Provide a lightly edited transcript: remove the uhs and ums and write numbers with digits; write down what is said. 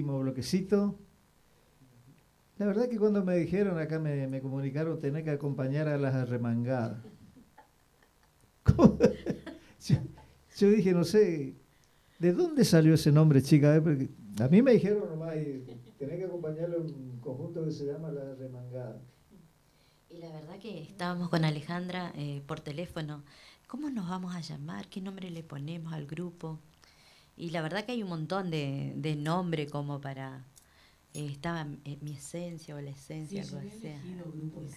último bloquecito. La verdad que cuando me dijeron, acá me comunicaron, tener que acompañar a las arremangadas. ¿Cómo? Yo, yo dije, no sé, ¿de dónde salió ese nombre, chica? Porque a mí me dijeron nomás, tenés que acompañarlo en un conjunto que se llama La Arremangada. Y la verdad que estábamos con Alejandra por teléfono. ¿Cómo nos vamos a llamar? ¿Qué nombre le ponemos al grupo? Y la verdad que hay un montón de nombre como para... estaba mi esencia o la esencia, Sí, yo algo había así. elegido Grupo